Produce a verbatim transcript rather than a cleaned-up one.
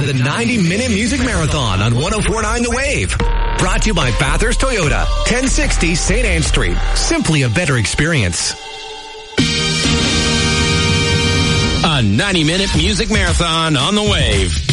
to the ninety minute Music Marathon on one oh four point nine The Wave. Brought to you by Bathurst Toyota, ten sixty Saint Anne Street. Simply a better experience. A ninety minute Music Marathon on The Wave.